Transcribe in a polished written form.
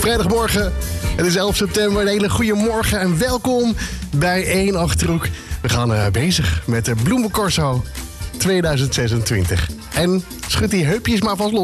Vrijdagmorgen, het is 11 september. Een hele goede morgen en welkom bij 1 Achterhoek. We gaan bezig met de Bloemencorso 2026. En schud die heupjes maar vast los.